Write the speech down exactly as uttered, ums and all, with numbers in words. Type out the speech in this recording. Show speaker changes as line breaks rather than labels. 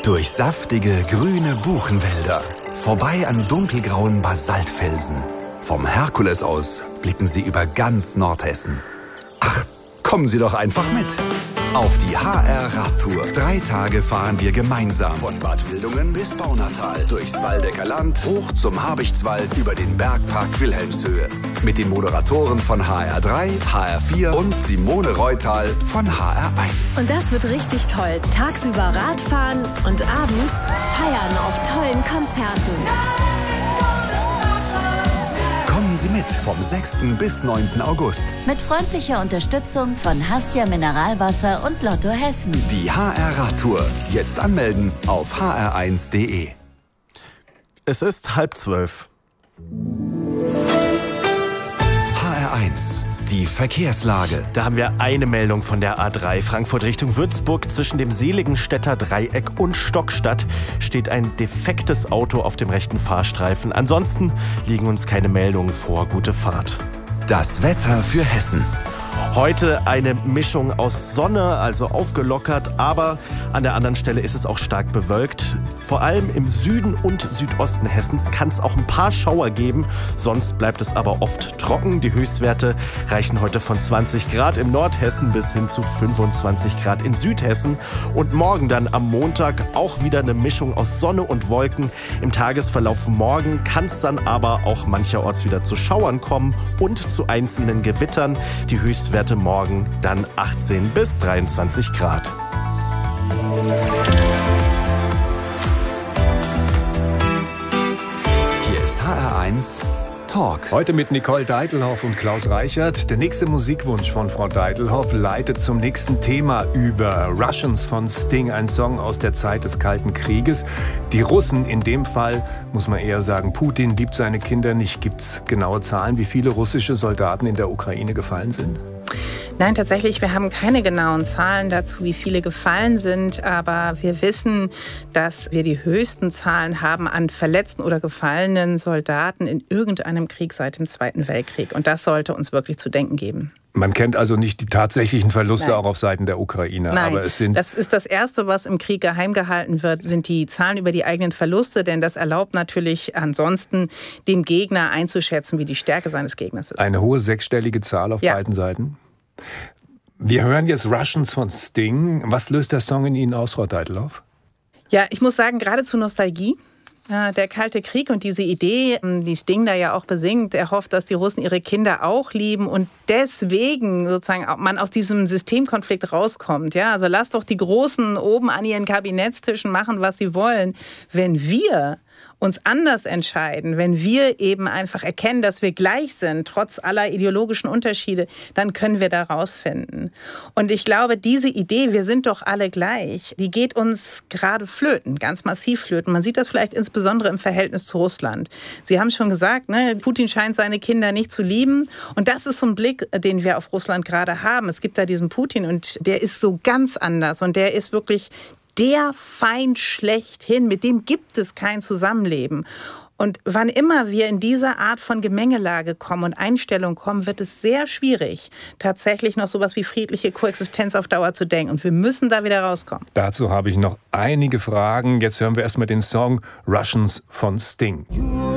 Durch saftige, grüne Buchenwälder, vorbei an dunkelgrauen Basaltfelsen. Vom Herkules aus blicken Sie über ganz Nordhessen. Ach, kommen Sie doch einfach mit. Auf die H R-Radtour. Drei Tage fahren wir gemeinsam. Von Bad Wildungen bis Baunatal. Durchs Waldecker Land, hoch zum Habichtswald, über den Bergpark Wilhelmshöhe. Mit den Moderatoren von H R drei, H R vier und Simone Reutal von H R eins.
Und das wird richtig toll. Tagsüber Radfahren und abends feiern auf tollen Konzerten.
Kommen Sie mit vom sechsten bis neunten August.
Mit freundlicher Unterstützung von Hassia Mineralwasser und Lotto Hessen.
Die H R-Radtour. Jetzt anmelden auf h r eins punkt de.
Es ist halb zwölf.
H R eins. Die Verkehrslage.
Da haben wir eine Meldung von der A drei. Frankfurt Richtung Würzburg. Zwischen dem Seligenstädter Dreieck und Stockstadt steht ein defektes Auto auf dem rechten Fahrstreifen. Ansonsten liegen uns keine Meldungen vor. Gute Fahrt.
Das Wetter für Hessen.
Heute eine Mischung aus Sonne, also aufgelockert, aber an der anderen Stelle ist es auch stark bewölkt. Vor allem im Süden und Südosten Hessens kann es auch ein paar Schauer geben, sonst bleibt es aber oft trocken. Die Höchstwerte reichen heute von zwanzig Grad im Nordhessen bis hin zu fünfundzwanzig Grad in Südhessen. Und morgen dann am Montag auch wieder eine Mischung aus Sonne und Wolken. Im Tagesverlauf morgen kann es dann aber auch mancherorts wieder zu Schauern kommen und zu einzelnen Gewittern. Die Höchstwerte morgen dann achtzehn bis dreiundzwanzig Grad.
Hier ist H R eins Talk.
Heute mit Nicole Deitelhoff und Klaus Reichert. Der nächste Musikwunsch von Frau Deitelhoff leitet zum nächsten Thema über. Russians von Sting, ein Song aus der Zeit des Kalten Krieges. Die Russen, in dem Fall muss man eher sagen, Putin liebt seine Kinder nicht. Gibt es genaue Zahlen, wie viele russische Soldaten in der Ukraine gefallen sind?
Nein, tatsächlich, wir haben keine genauen Zahlen dazu, wie viele gefallen sind. Aber wir wissen, dass wir die höchsten Zahlen haben an verletzten oder gefallenen Soldaten in irgendeinem Krieg seit dem Zweiten Weltkrieg. Und das sollte uns wirklich zu denken geben.
Man kennt also nicht die tatsächlichen Verluste
Nein.
auch auf Seiten der Ukraine.
Nein,
aber es sind
das ist das Erste, was im Krieg geheim gehalten wird, sind die Zahlen über die eigenen Verluste. Denn das erlaubt natürlich ansonsten dem Gegner einzuschätzen, wie die Stärke seines Gegners ist.
Eine hohe sechsstellige Zahl auf
ja.
beiden Seiten. Wir hören jetzt Russians von Sting. Was löst der Song in Ihnen aus, Frau Deitelhoff?
Ja, ich muss sagen, geradezu Nostalgie. Der Kalte Krieg und diese Idee, die Sting da ja auch besingt, er hofft, dass die Russen ihre Kinder auch lieben und deswegen sozusagen man aus diesem Systemkonflikt rauskommt. Ja, also lasst doch die Großen oben an ihren Kabinettstischen machen, was sie wollen. Wenn wir uns anders entscheiden, wenn wir eben einfach erkennen, dass wir gleich sind, trotz aller ideologischen Unterschiede, dann können wir da rausfinden. Und ich glaube, diese Idee, wir sind doch alle gleich, die geht uns gerade flöten, ganz massiv flöten. Man sieht das vielleicht insbesondere im Verhältnis zu Russland. Sie haben schon gesagt, ne, Putin scheint seine Kinder nicht zu lieben. Und das ist so ein Blick, den wir auf Russland gerade haben. Es gibt da diesen Putin und der ist so ganz anders und der ist wirklich der Feind schlechthin, mit dem gibt es kein Zusammenleben. Und wann immer wir in diese Art von Gemengelage kommen und Einstellung kommen, wird es sehr schwierig, tatsächlich noch sowas wie friedliche Koexistenz auf Dauer zu denken. Und wir müssen da wieder rauskommen.
Dazu habe ich noch einige Fragen. Jetzt hören wir erstmal den Song Russians von Sting.